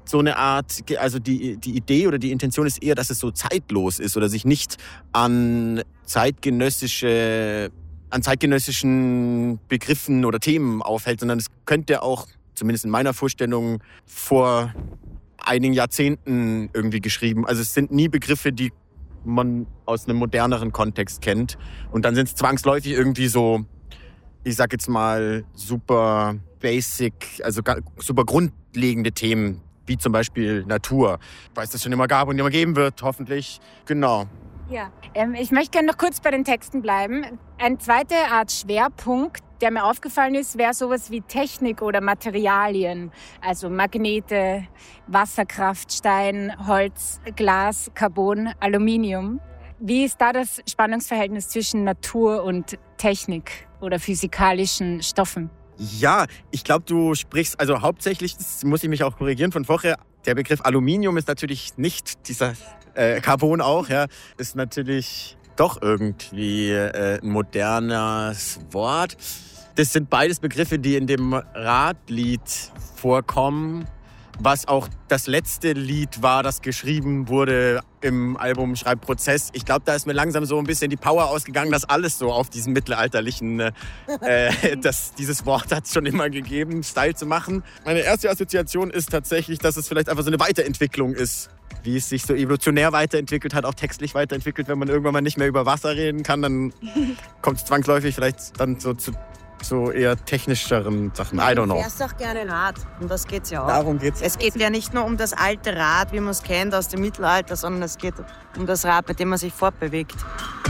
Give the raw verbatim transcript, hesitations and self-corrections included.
so eine Art, also die, die Idee oder die Intention ist eher, dass es so zeitlos ist oder sich nicht an zeitgenössische, an zeitgenössischen Begriffen oder Themen aufhält, sondern es könnte auch, zumindest in meiner Vorstellung, vor einigen Jahrzehnten irgendwie geschrieben. Also es sind nie Begriffe, die man aus einem moderneren Kontext kennt. Und dann sind es zwangsläufig irgendwie so, ich sag jetzt mal, super basic, also super grundlegende Themen, wie zum Beispiel Natur, weil es das schon immer gab und immer geben wird, hoffentlich. Genau. Ja, ähm, ich möchte gerne noch kurz bei den Texten bleiben. Eine zweite Art Schwerpunkt, der mir aufgefallen ist, wäre sowas wie Technik oder Materialien. Also Magnete, Wasserkraft, Stein, Holz, Glas, Carbon, Aluminium. Wie ist da das Spannungsverhältnis zwischen Natur und Technik oder physikalischen Stoffen? Ja, ich glaube, du sprichst, also hauptsächlich, das muss ich mich auch korrigieren von vorher, der Begriff Aluminium ist natürlich nicht dieser äh, Carbon auch, ja, ist natürlich doch irgendwie äh, ein modernes Wort. Das sind beides Begriffe, die in dem Radlied vorkommen, was auch das letzte Lied war, das geschrieben wurde im Albumschreibprozess. Ich glaube, da ist mir langsam so ein bisschen die Power ausgegangen, dass alles so auf diesen mittelalterlichen, äh, das, dieses Wort hat es schon immer gegeben, Style zu machen. Meine erste Assoziation ist tatsächlich, dass es vielleicht einfach so eine Weiterentwicklung ist. Wie es sich so evolutionär weiterentwickelt hat, auch textlich weiterentwickelt. Wenn man irgendwann mal nicht mehr über Wasser reden kann, dann kommt es zwangsläufig vielleicht dann so zu so eher technischeren Sachen. I don't know. Du fährst auch gerne Rad. Um das geht's ja auch. Darum geht's. Es geht ja nicht nur um das alte Rad, wie man es kennt aus dem Mittelalter, sondern es geht um das Rad, mit dem man sich fortbewegt.